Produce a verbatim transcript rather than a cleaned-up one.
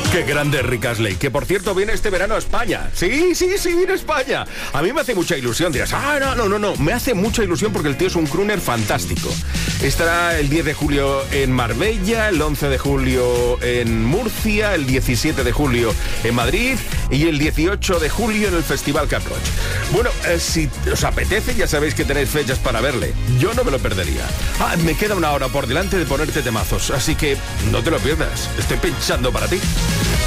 Qué grande Rick Astley, que por cierto viene este verano a España. Sí, sí, sí, viene a España. A mí me hace mucha ilusión. Dirás, ah, no, no, no, no. Me hace mucha ilusión porque el tío es un crooner fantástico. Estará el diez de julio en Marbella, el once de julio en Murcia, el diecisiete de julio en Madrid y el dieciocho de julio en el Festival Cap Roach. Bueno, eh, si os apetece, ya sabéis que tenéis fechas para verle. Yo no me lo perdería. Ah, me queda una hora por delante de ponerte temazos, así que no te lo pierdas. Estoy pinchando para ti.